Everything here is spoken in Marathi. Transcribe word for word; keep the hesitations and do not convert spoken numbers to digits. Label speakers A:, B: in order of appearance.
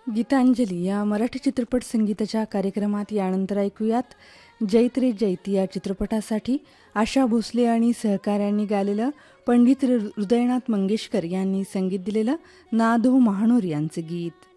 A: गीतांजली या मराठी चित्रपट संगीताच्या कार्यक्रमात यानंतर ऐकूयात जैत रे जैत या चित्रपटासाठी आशा भोसले आणि सहकाऱ्यांनी गायलेलं पंडित हृदयनाथ मंगेशकर यांनी संगीत दिलेलं ना दो महानोर यांचं गीत.